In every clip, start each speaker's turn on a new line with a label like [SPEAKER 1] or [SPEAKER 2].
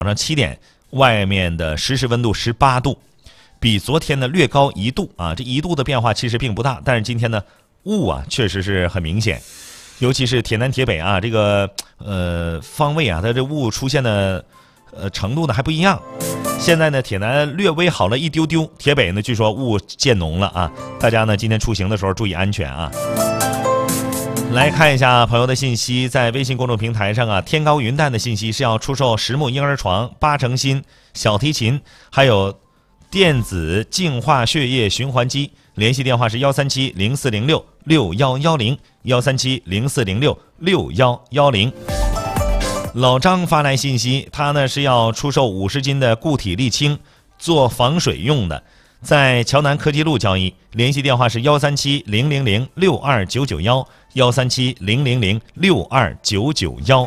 [SPEAKER 1] 早上7点，外面的实时温度18度，比昨天呢略高1度啊。这1度的变化其实并不大，但是今天呢雾啊确实是很明显，尤其是铁南铁北啊这个方位啊，它这雾出现的程度呢还不一样。现在呢铁南略微好了一丢丢，铁北呢据说雾渐浓了啊，大家呢今天出行的时候注意安全啊。来看一下朋友的信息，在微信公众平台上啊，天高云淡的信息是要出售实木婴儿床、8成新小提琴，还有电子净化血液循环机。联系电话是13704066110，13704066110。老张发来信息，他呢是要出售50斤的固体沥青，做防水用的，在桥南科技路交易。联系电话是13700062991，13700062991。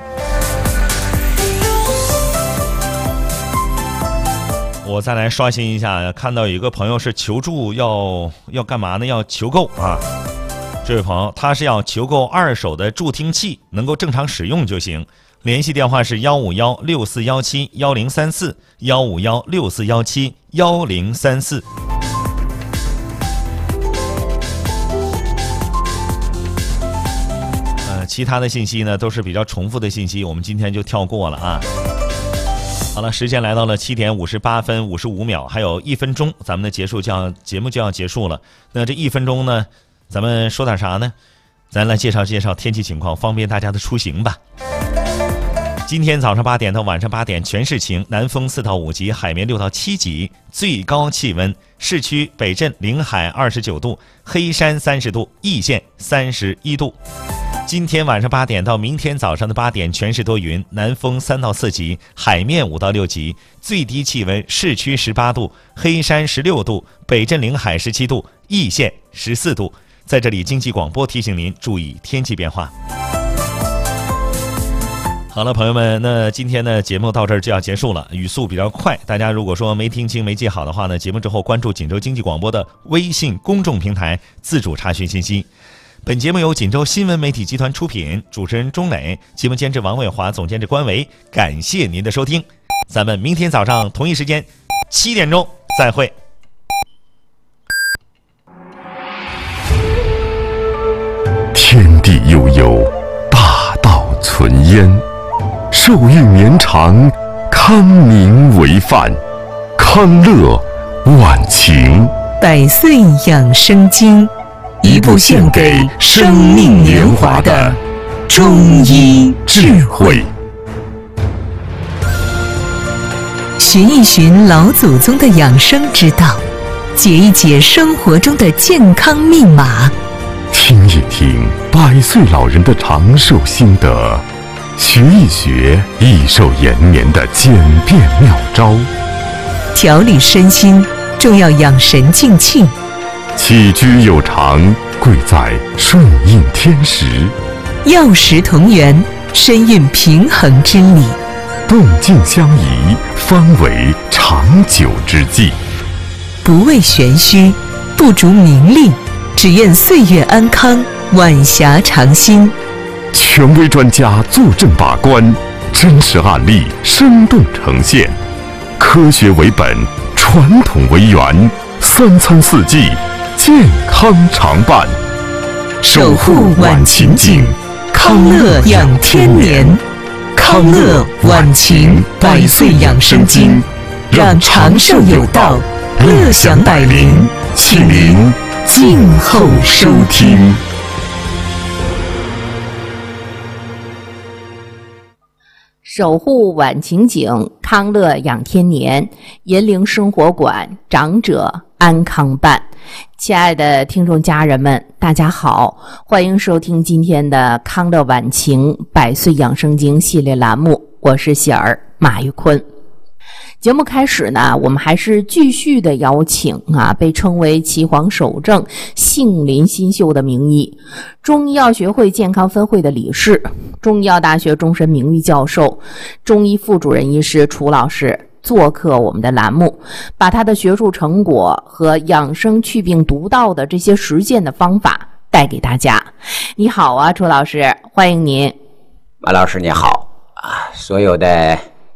[SPEAKER 1] 我再来刷新一下，看到有一个朋友是求助要干嘛呢？要求购啊！这位朋友他是要求购2手的助听器，能够正常使用就行。联系电话是15164171034，15164171034。其他的信息呢都是比较重复的信息，我们今天就跳过了啊。好了，时间来到了7点58分55秒，还有1分钟，咱们的节目就要结束了。那这1分钟呢，咱们说点啥呢？咱来介绍天气情况，方便大家的出行吧。今天早上8点到晚上8点全是晴，南风4到5级，海面6到7级，最高气温市区北镇临海29度，黑山30度，易县31度。今天晚上8点到明天早上的8点全是多云，南风3到4级，海面5到6级，最低气温市区18度，黑山16度，北镇临海17度，易县14度。在这里经济广播提醒您注意天气变化。好了，朋友们，那今天的节目到这儿就要结束了，语速比较快，大家如果说没听清没记好的话呢，节目之后关注锦州经济广播的微信公众平台自主查询信息。本节目由锦州新闻媒体集团出品，主持人钟磊，节目监制王伟华，总监制关维，感谢您的收听，咱们明天早上同一时间7点钟再会。
[SPEAKER 2] 天地悠悠，大道存焉，寿运绵长，康宁为范，康乐晚晴。
[SPEAKER 3] 百岁养生经，
[SPEAKER 2] 一部献给生命年华的中医智慧。
[SPEAKER 3] 寻一寻老祖宗的养生之道，解一解生活中的健康密码，
[SPEAKER 2] 听一听100岁老人的长寿心得，学一学益寿延年的简便妙招，
[SPEAKER 3] 调理身心重要养神静气，
[SPEAKER 2] 起居有常贵在顺应天时，
[SPEAKER 3] 药食同源身运平衡之理，
[SPEAKER 2] 动静相宜方为长久之计。
[SPEAKER 3] 不为玄虚，不逐名利，只愿岁月安康，晚霞长新。
[SPEAKER 2] 权威专家坐镇把关，真实案例生动呈现，科学为本，传统为源，3餐4季健康常伴，
[SPEAKER 3] 守护晚晴景，康乐养天年。康乐晚晴100岁养生经，让长寿有道，乐享百龄，请您静候收听。
[SPEAKER 4] 守护晚晴景，康乐养天年，银陵生活馆，长者安康办。亲爱的听众家人们，大家好，欢迎收听今天的康乐晚晴100岁养生经系列栏目，我是喜儿马玉坤。节目开始呢，我们还是继续的邀请被称为岐黄首正杏林新秀的名医，中医药学会健康分会的理事，中医药大学终身名誉教授，中医副主任医师楚老师做客我们的栏目，把他的学术成果和养生祛病独到的这些实践的方法带给大家。你好啊，楚老师，欢迎您。
[SPEAKER 5] 马老师你好啊，所有的